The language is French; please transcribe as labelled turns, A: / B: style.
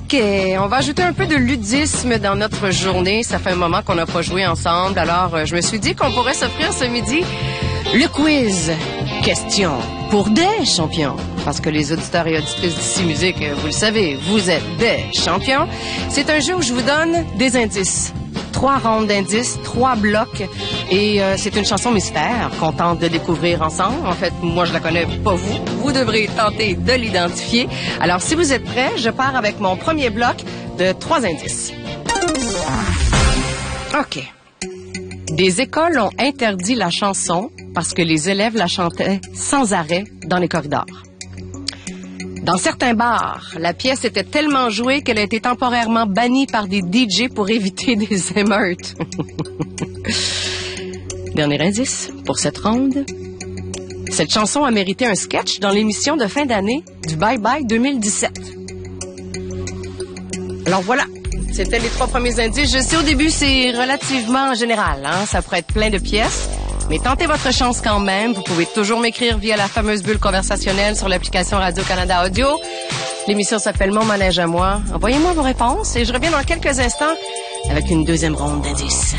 A: OK, on va ajouter un peu de ludisme dans notre journée. Ça fait un moment qu'on n'a pas joué ensemble, alors je me suis dit qu'on pourrait s'offrir ce midi le quiz. Question pour des champions. Parce que les auditeurs et auditrices d'ici musique, vous le savez, vous êtes des champions. C'est un jeu où je vous donne des indices. 3 rondes d'indices, 3 blocs. Et c'est une chanson mystère qu'on tente de découvrir ensemble. En fait, moi, je la connais pas vous. Vous devrez tenter de l'identifier. Alors, si vous êtes prêts, je pars avec mon premier bloc de 3 indices. OK. Des écoles ont interdit la chanson parce que les élèves la chantaient sans arrêt dans les corridors. Dans certains bars, la pièce était tellement jouée qu'elle a été temporairement bannie par des DJ pour éviter des émeutes. Dernier indice pour cette ronde. Cette chanson a mérité un sketch dans l'émission de fin d'année du Bye Bye 2017. Alors voilà, c'était les 3 premiers indices. Je sais, au début, c'est relativement général, hein? Ça pourrait être plein de pièces. Mais tentez votre chance quand même. Vous pouvez toujours m'écrire via la fameuse bulle conversationnelle sur l'application Radio-Canada Audio. L'émission s'appelle Mon manège à moi. Envoyez-moi vos réponses et je reviens dans quelques instants avec une deuxième ronde d'indices.